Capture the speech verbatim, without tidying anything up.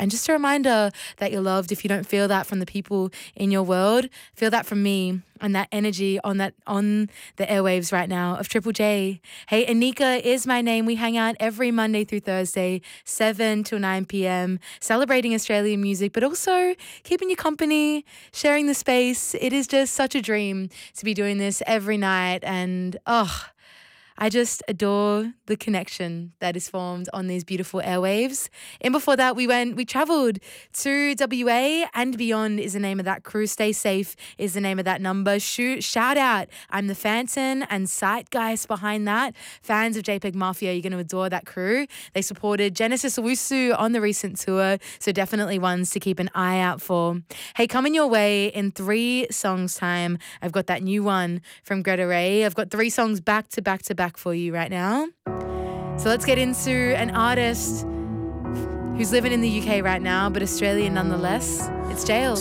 And just a reminder that you're loved. If you don't feel that from the people in your world, feel that from me and that energy on that on the airwaves right now of Triple J. Hey, Anika is my name. We hang out every Monday through Thursday, seven till nine p.m, celebrating Australian music, but also keeping you company, sharing the space. It is just such a dream to be doing this every night. And, oh, I just adore the connection that is formed on these beautiful airwaves. And before that, we went, we travelled to W A and beyond is the name of that crew. Stay safe is the name of that number. Shoot, shout out, I'm the Phantom and Zeitgeist behind that. Fans of JPEG Mafia, you're going to adore that crew. They supported Genesis Owusu on the recent tour, so definitely ones to keep an eye out for. Hey, coming your way in three songs time, I've got that new one from Greta Ray. I've got three songs back to back to back for you right now. So let's get into an artist who's living in the U K right now, but Australian nonetheless. It's Jails.